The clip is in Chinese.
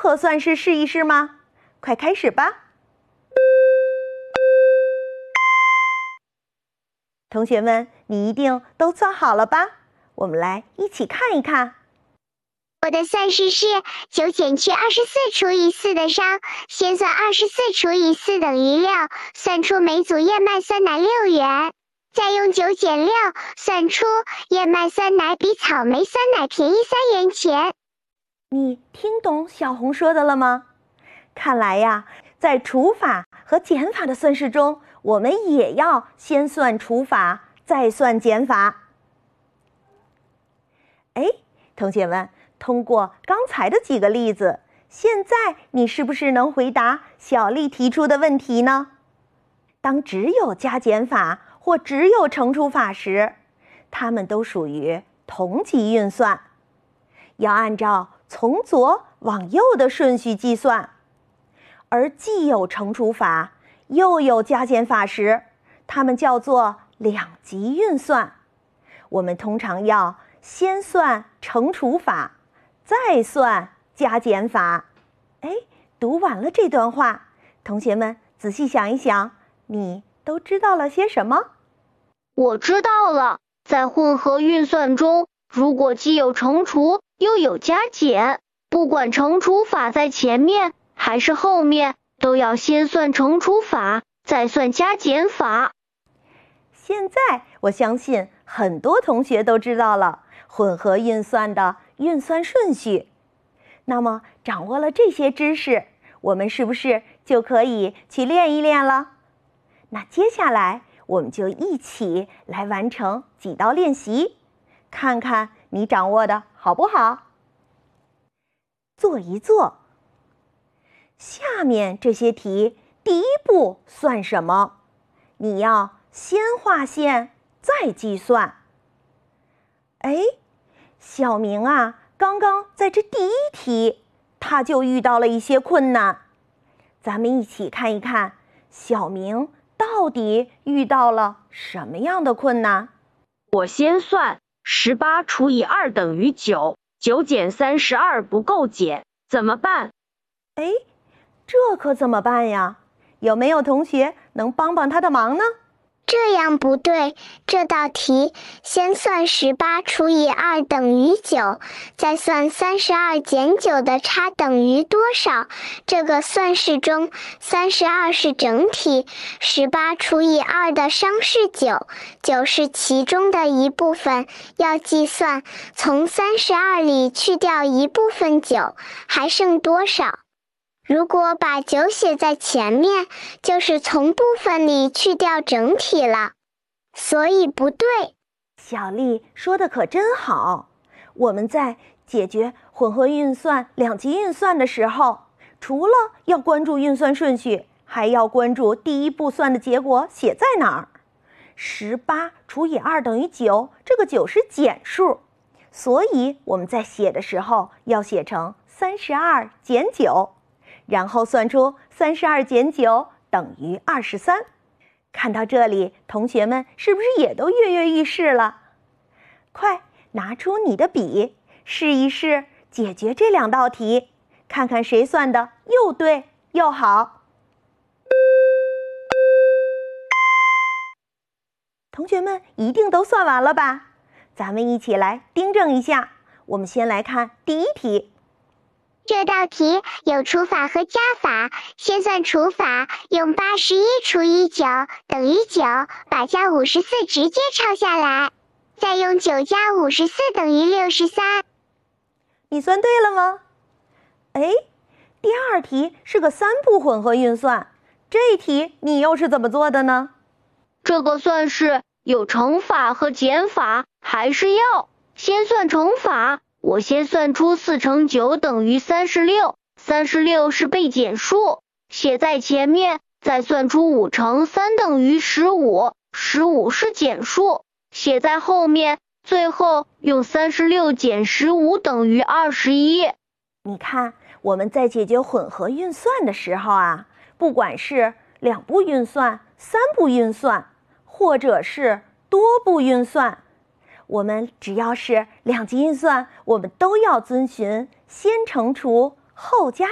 合算式试一试吗？快开始吧。同学们，你一定都做好了吧？我们来一起看一看。 我的算式是9减去24除以4的商，先算24除以4等于6，算出每组燕麦酸奶6元，再用9减6算出燕麦酸奶比草莓酸奶便宜3元钱。 你听懂小红说的了吗？看来呀，在除法和减法的算式中，我们也要先算除法，再算减法。哎，同学们，通过刚才的几个例子，现在你是不是能回答小丽提出的问题呢？当只有加减法或只有乘除法时，它们都属于同级运算，要按照从左往右的顺序计算。而既有乘除法又有加减法时，它们叫做两级运算。我们通常要先算乘除法，再算加减法。哎，读完了这段话，同学们仔细想一想，你都知道了些什么？ 我知道了，在混合运算中，如果既有乘除又有加减，不管乘除法在前面还是后面，都要先算乘除法，再算加减法。 现在我相信很多同学都知道了混合运算的运算顺序。那么掌握了这些知识，我们是不是就可以去练一练了？那接下来我们就一起来完成几道练习，看看你掌握的好不好。做一做。下面这些题，第一步算什么？你要先画线，再计算。哎，小明啊，刚刚在这第一题，他就遇到了一些困难。咱们一起看一看，小明到底遇到了什么样的困难？ 我先算18除以2等于9， 9减32不够减，怎么办？ 哎，这可怎么办呀？有没有同学能帮帮他的忙呢？ 这样不对，这道题先算18除以2等于9，再算32减9的差等于多少。这个算式中32是整体，18除以2的商是9， 9是其中的一部分，要计算从32里去掉一部分9，还剩多少。如果把9写在前面，就是从部分里去掉整体了，所以不对。 小丽说的可真好。我们在解决混合运算、两级运算的时候，除了要关注运算顺序，还要关注第一步算的结果写在哪儿。18除以2等于9，这个9是减数，所以我们在写的时候要写成32减9。然后算出32减9等于23。看到这里，同学们是不是也都跃跃欲试了？快拿出你的笔，试一试解决这两道题，看看谁算的又对又好。同学们一定都算完了吧？咱们一起来订正一下。我们先来看第一题。 这道题有除法和加法，先算除法，用81除以9等于9，把加54直接抄下来，再用9加54等于63。 你算对了吗？哎，第二题是个3步混合运算，这一题你又是怎么做的呢？ 这个算式有乘法和减法，还是要先算乘法。我先算出4乘9等于36， 36是被减数，写在前面，再算出5乘3等于15， 15是减数，写在后面，最后用36减15等于21。 你看，我们在解决混合运算的时候啊，不管是2步运算、3步运算，或者是多步运算，我们只要是两级运算，我们都要遵循先乘除后加